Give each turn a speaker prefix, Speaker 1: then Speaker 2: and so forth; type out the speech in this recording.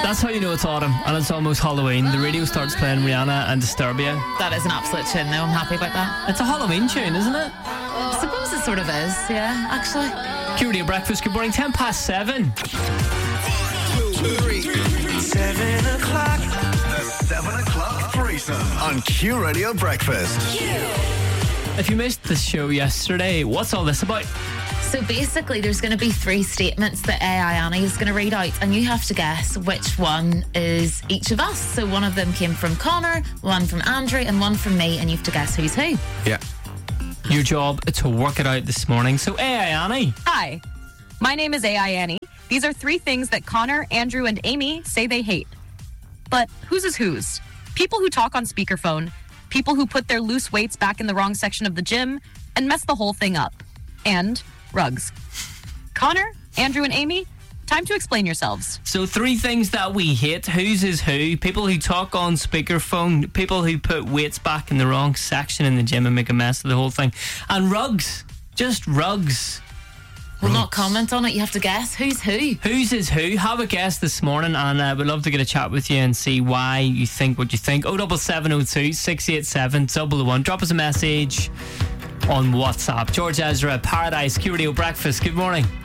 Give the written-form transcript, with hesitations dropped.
Speaker 1: That's how you know it's autumn and it's almost Halloween. The radio starts playing Rihanna and Disturbia.
Speaker 2: That is an absolute tune, though. I'm happy about that.
Speaker 1: It's a Halloween tune, isn't it?
Speaker 2: I suppose it sort of is, yeah, actually.
Speaker 1: Q Radio Breakfast, good morning, 7:10.
Speaker 3: 7 o'clock. The 7 o'clock threesome on Q Radio Breakfast.
Speaker 1: If you missed the show yesterday, what's all this about?
Speaker 2: So basically, there's going to be 3 statements that AI Annie is going to read out, and you have to guess which one is each of us. So one of them came from Connor, one from Andrew, and one from me, and you have to guess who's who.
Speaker 4: Yeah.
Speaker 1: Your job to work it out this morning. So AI Annie.
Speaker 5: Hi, my name is AI Annie. These are 3 things that Connor, Andrew, and Amy say they hate. But whose is whose? People who talk on speakerphone, people who put their loose weights back in the wrong section of the gym and mess the whole thing up, and rugs. Connor, Andrew, and Amy, time to explain yourselves.
Speaker 1: So 3 things that we hate. Whose is who? People who talk on speakerphone, people who put weights back in the wrong section in the gym and make a mess of the whole thing, and rugs. Just rugs.
Speaker 2: We'll not comment on it. You have to guess who's who.
Speaker 1: Whose is who? Have a guess this morning, and we'd love to get a chat with you and see why you think what you think. 07702 687 001. Drop us a message on WhatsApp. George Ezra, Paradise, Q Radio Breakfast. Good morning.